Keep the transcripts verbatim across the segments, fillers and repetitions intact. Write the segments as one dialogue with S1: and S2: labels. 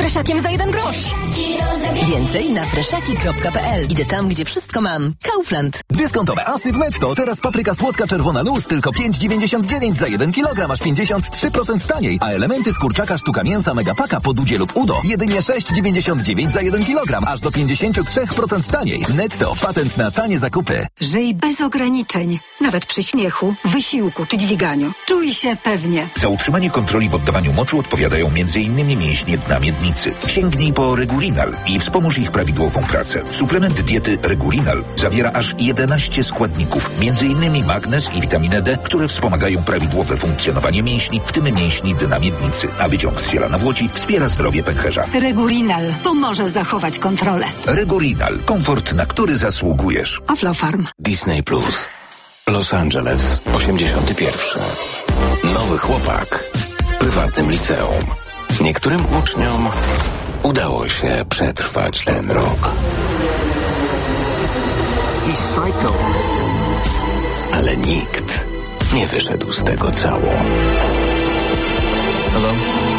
S1: freszakiem za jeden grosz.
S2: Więcej na freszaki kropka p l. Idę tam, gdzie wszystko mam. Kaufland.
S3: Dyskontowe asy w Netto. Teraz papryka słodka czerwona luz tylko pięć dziewięćdziesiąt dziewięć za jeden kilogram, aż pięćdziesiąt trzy procent taniej. A elementy z kurczaka sztuka mięsa Megapaka po Dudzie lub Udo jedynie sześć dziewięćdziesiąt dziewięć za jeden kilogram, aż do pięćdziesiąt trzy procent taniej. Netto. Patent na tanie zakupy.
S4: Żyj bez ograniczeń. Nawet przy śmiechu, wysiłku czy dźwiganiu. Czuj się pewnie.
S5: Za utrzymanie kontroli w oddawaniu moczu odpowiadają między innymi mięśnie dna miednicy. Sięgnij po Regulinal i wspomóż ich prawidłową pracę. Suplement diety Regulinal zawiera aż jedenaście składników, między innymi magnez i witaminę D, które wspomagają prawidłowe funkcjonowanie mięśni, w tym mięśni dna miednicy. A wyciąg z ziela nawłoci wspiera zdrowie pęcherza.
S4: Regulinal pomoże zachować kontrolę.
S5: Regulinal. Komfort, na który zasługujesz.
S4: Aflofarm.
S6: Disney Plus. Los Angeles, osiemdziesiąty pierwszy. Nowy chłopak. W prywatnym liceum. Niektórym uczniom udało się przetrwać ten rok.
S7: I Psycho.
S6: Ale nikt nie wyszedł z tego cało.
S7: Hello?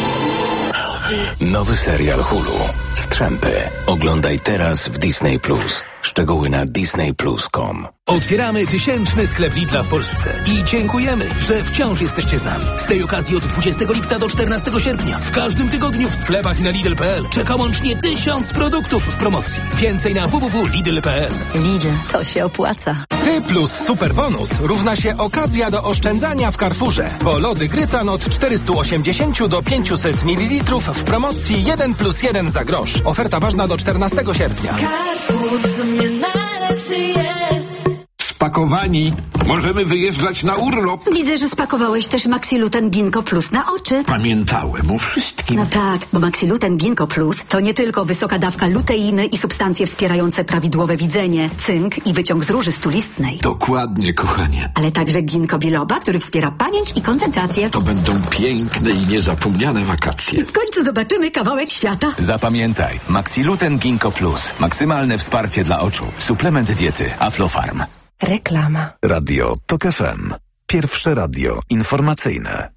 S6: Nowy serial Hulu. Strzępy. Oglądaj teraz w Disney Plus. Szczegóły na disney plus kropka com.
S8: Otwieramy tysięczny sklep Lidla w Polsce i dziękujemy, że wciąż jesteście z nami. Z tej okazji od dwudziestego lipca do czternastego sierpnia w każdym tygodniu w sklepach na Lidl kropka p l czeka łącznie tysiąc produktów w promocji. Więcej na w w w kropka lidl kropka p l.
S2: Lidl, to się opłaca.
S9: Ty plus super bonus równa się okazja do oszczędzania w Carrefourze. Bo lody Grycan od czterysta osiemdziesiąt do pięćset mililitrów w promocji jeden plus jeden za grosz. Oferta ważna do czternastego sierpnia.
S10: Carrefour w sumie najlepszy jest.
S11: Spakowani. Możemy wyjeżdżać na urlop.
S4: Widzę, że spakowałeś też Maxiluten Ginkgo Plus na oczy.
S11: Pamiętałem o wszystkim.
S4: No tak, bo Maxiluten Ginkgo Plus to nie tylko wysoka dawka luteiny i substancje wspierające prawidłowe widzenie, cynk i wyciąg z róży stulistnej.
S11: Dokładnie, kochanie.
S4: Ale także ginkgo biloba, który wspiera pamięć i koncentrację.
S11: To będą piękne i niezapomniane wakacje.
S4: W końcu zobaczymy kawałek świata.
S3: Zapamiętaj. Maxiluten Ginkgo Plus. Maksymalne wsparcie dla oczu. Suplement diety Aflofarm.
S2: Reklama.
S3: Radio Tok F M. Pierwsze radio informacyjne.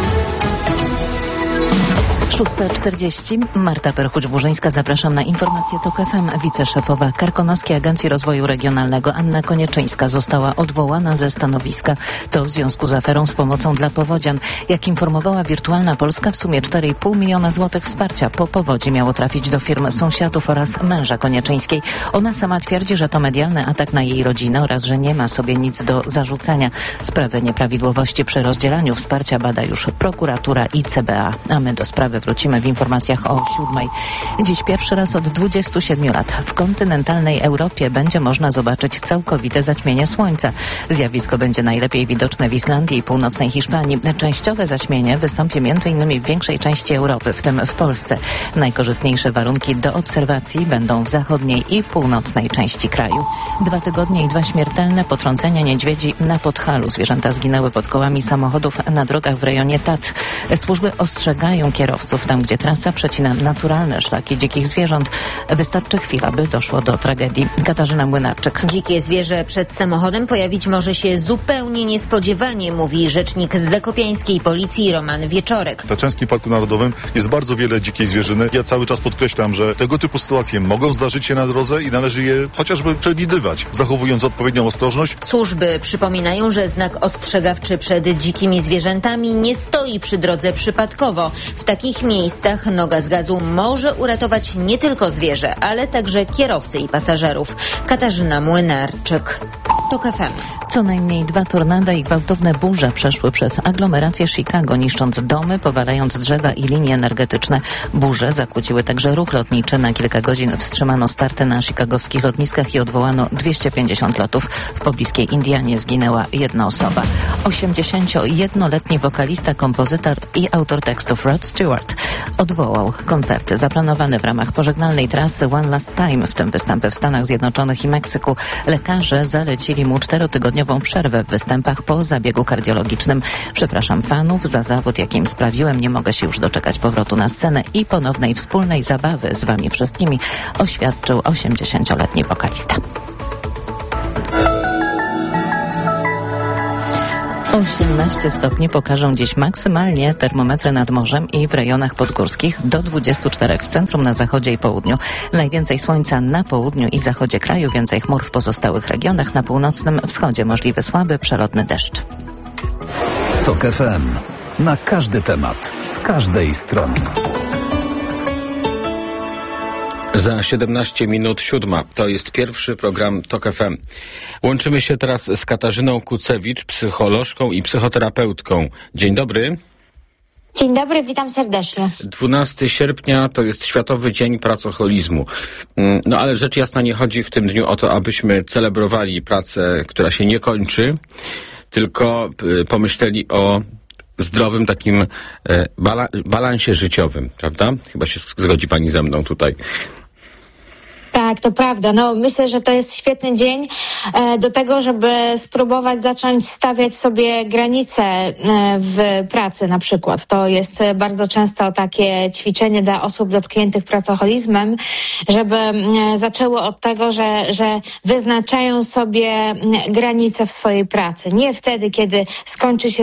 S2: szósta czterdzieści. Marta Perchuć-Burzyńska. Zapraszam na informację Tok F M. Wiceszefowa Karkonoskiej Agencji Rozwoju Regionalnego Anna Konieczyńska została odwołana ze stanowiska. To w związku z aferą z pomocą dla powodzian. Jak informowała Wirtualna Polska, w sumie cztery i pół miliona złotych wsparcia po powodzi miało trafić do firm sąsiadów oraz męża Konieczyńskiej. Ona sama twierdzi, że to medialny atak na jej rodzinę oraz że nie ma sobie nic do zarzucenia. Sprawę nieprawidłowości przy rozdzielaniu wsparcia bada już prokuratura i C B A. A my do sprawy wrócimy w informacjach o siódmej. Dziś pierwszy raz od dwudziestu siedmiu lat w kontynentalnej Europie będzie można zobaczyć całkowite zaćmienie słońca. Zjawisko będzie najlepiej widoczne w Islandii i północnej Hiszpanii. Częściowe zaćmienie wystąpi między innymi w większej części Europy, w tym w Polsce. Najkorzystniejsze warunki do obserwacji będą w zachodniej i północnej części kraju. Dwa tygodnie i dwa śmiertelne potrącenia niedźwiedzi na Podhalu. Zwierzęta zginęły pod kołami samochodów na drogach w rejonie Tatr. Służby ostrzegają kierowców tam, gdzie trasa przecina naturalne szlaki dzikich zwierząt. Wystarczy chwila, by doszło do tragedii. Katarzyna Młynarczyk.
S12: Dzikie zwierzę przed samochodem pojawić może się zupełnie niespodziewanie, mówi rzecznik z zakopiańskiej policji Roman Wieczorek.
S13: W Tatrzańskim Parku Narodowym jest bardzo wiele dzikiej zwierzyny. Ja cały czas podkreślam, że tego typu sytuacje mogą zdarzyć się na drodze i należy je chociażby przewidywać, zachowując odpowiednią ostrożność.
S12: Służby przypominają, że znak ostrzegawczy przed dzikimi zwierzętami nie stoi przy drodze przypadkowo. W takich miejscach noga z gazu może uratować nie tylko zwierzę, ale także kierowcę i pasażerów. Katarzyna Młynarczyk. Tok F M.
S2: Co najmniej dwa tornada i gwałtowne burze przeszły przez aglomerację Chicago, niszcząc domy, powalając drzewa i linie energetyczne. Burze zakłóciły także ruch lotniczy. Na kilka godzin wstrzymano starty na chicagowskich lotniskach i odwołano dwieście pięćdziesiąt lotów. W pobliskiej Indianie zginęła jedna osoba. osiemdziesięciojednoletni wokalista, kompozytor i autor tekstów Rod Stewart odwołał koncerty zaplanowane w ramach pożegnalnej trasy One Last Time, w tym występy w Stanach Zjednoczonych i Meksyku. Lekarze zalecili mu czterotygodniową przerwę w występach po zabiegu kardiologicznym. Przepraszam fanów za zawód, jakim sprawiłem. Nie mogę się już doczekać powrotu na scenę i ponownej wspólnej zabawy z wami wszystkimi, oświadczył osiemdziesięcioletni wokalista. osiemnaście stopni pokażą dziś maksymalnie termometry nad morzem i w rejonach podgórskich do dwudziestu czterech w centrum, na zachodzie i południu. Najwięcej słońca na południu i zachodzie kraju, więcej chmur w pozostałych regionach. Na północnym wschodzie możliwy słaby, przelotny deszcz.
S1: TOK F M. Na każdy temat, z każdej strony.
S7: Za siedemnaście minut siódma. To jest pierwszy program TOK F M. Łączymy się teraz z Katarzyną Kucewicz, psycholożką i psychoterapeutką. Dzień dobry.
S14: Dzień dobry, witam serdecznie.
S7: dwunastego sierpnia to jest Światowy Dzień Pracoholizmu. No ale rzecz jasna nie chodzi w tym dniu o to, abyśmy celebrowali pracę, która się nie kończy, tylko pomyśleli o zdrowym takim bala- balansie życiowym, prawda? Chyba się zgodzi pani ze mną tutaj.
S14: Tak, to prawda. No, myślę, że to jest świetny dzień e, do tego, żeby spróbować zacząć stawiać sobie granice e, w pracy na przykład. To jest bardzo często takie ćwiczenie dla osób dotkniętych pracoholizmem, żeby e, zaczęły od tego, że, że wyznaczają sobie granice w swojej pracy. Nie wtedy, kiedy skończy się